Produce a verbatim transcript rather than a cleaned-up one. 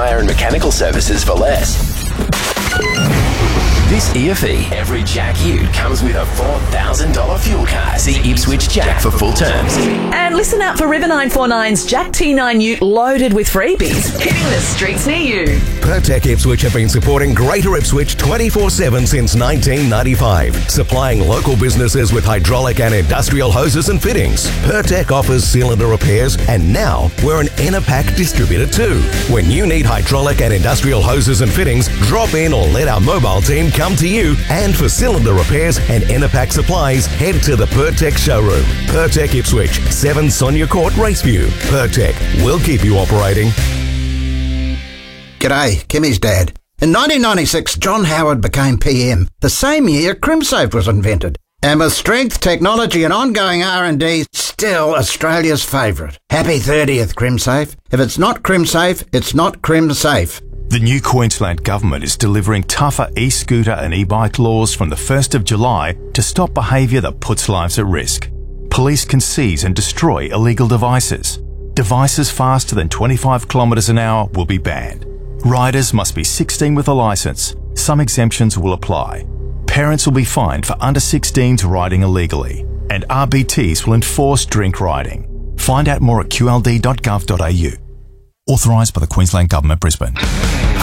tyre and mechanical services for less. This E F E Every Jack Ute comes with a four thousand dollars fuel card. See Ipswich Jack for full terms. And listen out for River nine forty-nine's Jack T nine Ute loaded with freebies hitting the streets near you. Pertec Ipswich have been supporting Greater Ipswich twenty-four seven since nineteen ninety-five, supplying local businesses with hydraulic and industrial hoses and fittings. Pertec offers cylinder repairs, and now we're an Enerpac distributor too. When you need hydraulic and industrial hoses and fittings, drop in or let our mobile team come to you. And for cylinder repairs and Enerpac supplies, head to the Pertec showroom. Pertec Ipswich, seven Sonia Court, Raceview. Pertec, we'll keep you operating. G'day, Kimmy's dad. In nineteen ninety-six, John Howard became P M, the same year CrimSafe was invented. And with strength, technology and ongoing R and D, still Australia's favourite. Happy thirtieth, CrimSafe. If it's not CrimSafe, it's not CrimSafe. The new Queensland Government is delivering tougher e-scooter and e-bike laws from the first of July to stop behaviour that puts lives at risk. Police can seize and destroy illegal devices. Devices faster than twenty-five kilometres an hour will be banned. Riders must be sixteen with a licence. Some exemptions will apply. Parents will be fined for under sixteens riding illegally. And R B Ts will enforce drink riding. Find out more at q l d dot gov dot a u. Authorised by the Queensland Government, Brisbane.